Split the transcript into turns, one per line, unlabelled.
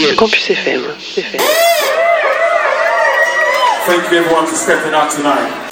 Campus FM.
Thank you everyone for stepping out tonight.